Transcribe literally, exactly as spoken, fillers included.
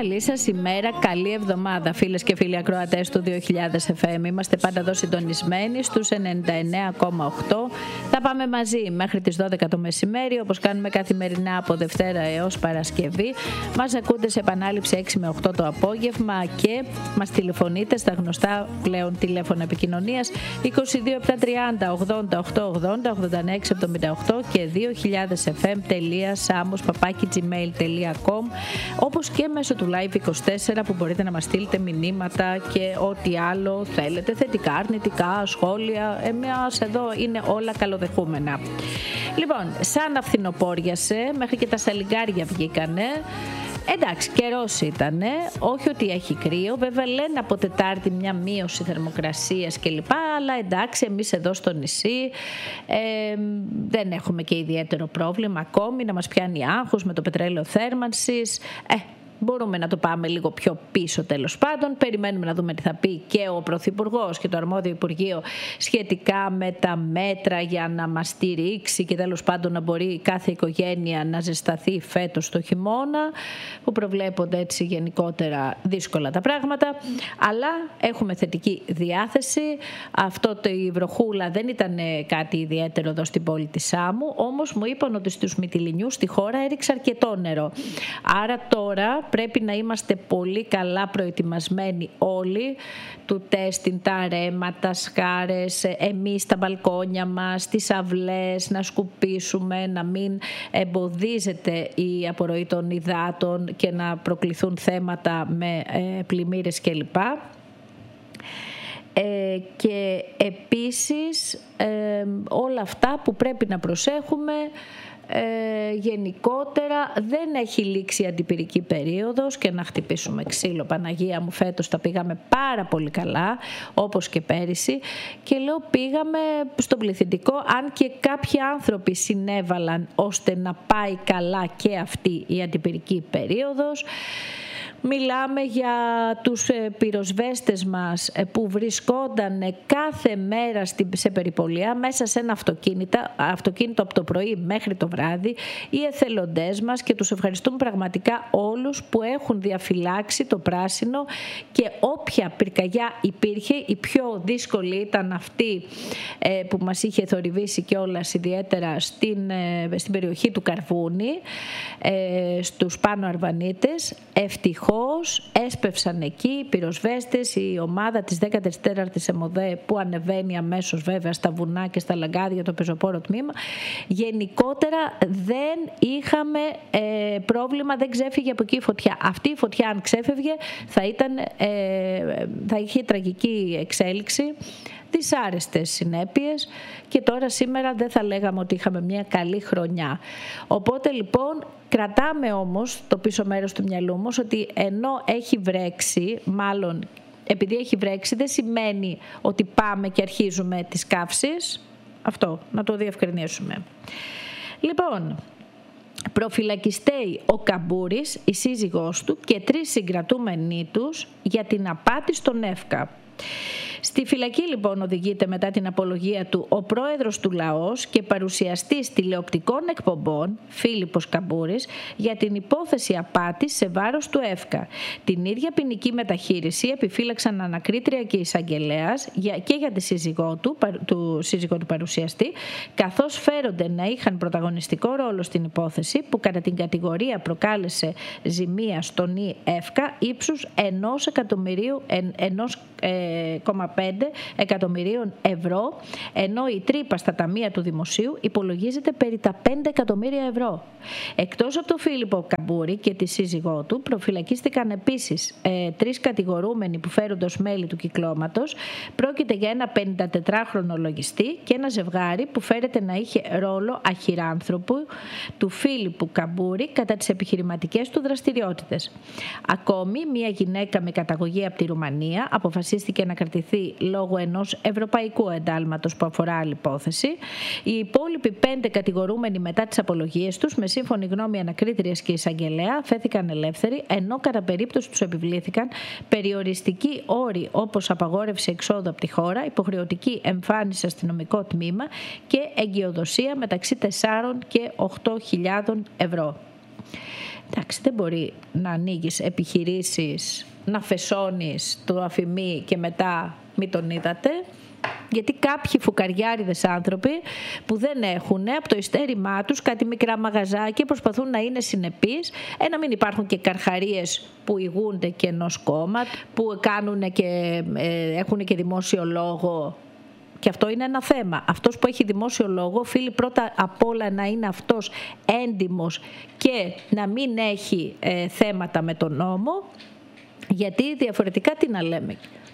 Καλή σας ημέρα, καλή εβδομάδα φίλες και φίλοι ακροατές του δύο χιλιάδες εφ εμ. Είμαστε πάντα εδώ συντονισμένοι στους ενενήντα εννέα κόμμα οκτώ. Θα πάμε μαζί μέχρι τις δώδεκα το μεσημέρι, όπως κάνουμε καθημερινά από Δευτέρα έως Παρασκευή. Μας ακούτε σε επανάληψη έξι με οκτώ το απόγευμα και μας τηλεφωνείτε στα γνωστά πλέον τηλέφωνα επικοινωνίας είκοσι δύο επτακόσια τριάντα ογδόντα οκτώ ογδόντα ογδόντα εννέα εβδομήντα οκτώ και δύο χιλιάδες εφ εμ τελεία samos παπάκι τζιμέιλ τελεία κομ, όπως και μέσω του Live είκοσι τέσσερα που μπορείτε να μας στείλετε μηνύματα και ό,τι άλλο θέλετε, θετικά, αρνητικά, σχόλια. Εμείς εδώ είναι όλα καλοδεχούμενα. Λοιπόν, σαν αυθινοπόριασε, μέχρι και τα σαλιγκάρια βγήκανε. Εντάξει, καιρός ήτανε, όχι ότι έχει κρύο, βέβαια λένε από Τετάρτη μια μείωση θερμοκρασίας κλπ, αλλά εντάξει, εμείς εδώ στο νησί ε, δεν έχουμε και ιδιαίτερο πρόβλημα ακόμη να μας πιάνει άγχος με το πετρέλαιο θέρμανσης. Ε, Μπορούμε να το πάμε λίγο πιο πίσω τέλος πάντων. Περιμένουμε να δούμε τι θα πει και ο Πρωθυπουργός και το αρμόδιο Υπουργείο σχετικά με τα μέτρα για να μας στηρίξει και τέλος πάντων να μπορεί κάθε οικογένεια να ζεσταθεί φέτος το χειμώνα, που προβλέπονται έτσι γενικότερα δύσκολα τα πράγματα. Αλλά έχουμε θετική διάθεση. Αυτό το η βροχούλα δεν ήταν κάτι ιδιαίτερο εδώ στην πόλη της Σάμου, όμως μου είπαν ότι στους Μυτιληνιούς στη χώρα έριξε αρκετό νερό. Άρα τώρα πρέπει να είμαστε πολύ καλά προετοιμασμένοι όλοι, του τέστην, τα ρέμα, τα σκάρες, εμείς στα μπαλκόνια μας, τις αυλές, να σκουπίσουμε, να μην εμποδίζεται η απορροή των υδάτων και να προκληθούν θέματα με πλημμύρες κλπ. Ε, και επίσης ε, όλα αυτά που πρέπει να προσέχουμε. Ε, γενικότερα δεν έχει λήξει η αντιπυρική περίοδος και να χτυπήσουμε ξύλο. Παναγία μου, φέτος τα πήγαμε πάρα πολύ καλά, όπως και πέρυσι, και λέω πήγαμε στον πληθυντικό, αν και κάποιοι άνθρωποι συνέβαλαν ώστε να πάει καλά και αυτή η αντιπυρική περίοδος. Μιλάμε για τους πυροσβέστες μας που βρισκόνταν κάθε μέρα σε περιπολία μέσα σε ένα αυτοκίνητο, αυτοκίνητο από το πρωί μέχρι το βράδυ, οι εθελοντές μας, και τους ευχαριστούμε πραγματικά όλους που έχουν διαφυλάξει το πράσινο, και όποια πυρκαγιά υπήρχε, η πιο δύσκολη ήταν αυτή που μας είχε θορυβήσει κιόλας ιδιαίτερα στην, στην περιοχή του Καρβούνη, στους Πάνω Αρβανίτες. Ευτυχώς έσπευσαν εκεί οι πυροσβέστες, η ομάδα της δέκατης τέταρτης ΕΜΟΔΕ που ανεβαίνει αμέσως βέβαια στα βουνά και στα λαγκάδια, το πεζοπόρο τμήμα. Γενικότερα δεν είχαμε ε, πρόβλημα, δεν ξέφυγε από εκεί η φωτιά. Αυτή η φωτιά αν ξέφευγε θα, ήταν, ε, θα είχε τραγική εξέλιξη, δυσάρεστες συνέπειες, και τώρα σήμερα δεν θα λέγαμε ότι είχαμε μια καλή χρονιά. Οπότε λοιπόν κρατάμε όμως το πίσω μέρος του μυαλού μας ότι ενώ έχει βρέξει, μάλλον επειδή έχει βρέξει δεν σημαίνει ότι πάμε και αρχίζουμε τις καύσεις. Αυτό να το διευκρινίσουμε. Λοιπόν, προφυλακιστέοι ο Καμπούρης, η σύζυγός του και τρεις συγκρατούμενοι τους για την απάτη στον ΕΦΚΑ. Στη φυλακή λοιπόν οδηγείται μετά την απολογία του ο πρόεδρος του Λαός και παρουσιαστής τηλεοπτικών εκπομπών Φίλιππος Καμπούρης για την υπόθεση απάτης σε βάρος του ΕΦΚΑ. Την ίδια ποινική μεταχείριση επιφύλαξαν ανακρίτρια και εισαγγελέας και για τη σύζυγό του, του σύζυγό του παρουσιαστή, καθώς φέρονται να είχαν πρωταγωνιστικό ρόλο στην υπόθεση που κατά την κατηγορία προκάλεσε ζημία στον ΕΦΚΑ ύψους ενός εκατομμυρίου, ενός κόμμα πέντε εκατομμυρίων ευρώ, ενώ η τρύπα στα ταμεία του δημοσίου υπολογίζεται περί τα πέντε εκατομμύρια ευρώ. Εκτός από τον Φίλιππο Καμπούρη και τη σύζυγό του, προφυλακίστηκαν επίσης ε, τρεις κατηγορούμενοι που φέρονται ως μέλη του κυκλώματος. Πρόκειται για ένα πενηντατετράχρονο λογιστή και ένα ζευγάρι που φέρεται να είχε ρόλο αχυράνθρωπου του Φίλιππου Καμπούρη κατά τις επιχειρηματικές του δραστηριότητες. Ακόμη, μια γυναίκα με καταγωγή από τη Ρουμανία αποφασίστηκε να κρατηθεί λόγω ενός ευρωπαϊκού εντάλματος που αφορά άλλη υπόθεση. Οι υπόλοιποι πέντε κατηγορούμενοι μετά τις απολογίες τους, με σύμφωνη γνώμη ανακρίτριας και εισαγγελέα, φέθηκαν ελεύθεροι, ενώ κατά περίπτωση τους επιβλήθηκαν περιοριστικοί όροι όπως απαγόρευση εξόδου από τη χώρα, υποχρεωτική εμφάνιση σε αστυνομικό τμήμα και εγκυοδοσία μεταξύ τεσσάρων και οκτώ χιλιάδων ευρώ. Εντάξει, δεν μπορεί να ανοίγεις επιχειρήσεις, να φεσώνεις το αφημί και μετά μην τον είδατε. Γιατί κάποιοι φουκαριάριδες άνθρωποι που δεν έχουν από το ειστέρημά τους κάτι μικρά μαγαζάκια προσπαθούν να είναι συνεπείς, ε, να μην υπάρχουν και καρχαρίες που ηγούνται και ενός κόμμα, που κάνουν και, ε, έχουν και δημόσιο λόγο. Και αυτό είναι ένα θέμα. Αυτός που έχει δημόσιο λόγο οφείλει πρώτα απ' όλα να είναι αυτός έντιμος και να μην έχει ε, θέματα με τον νόμο, γιατί διαφορετικά τι να λέμε.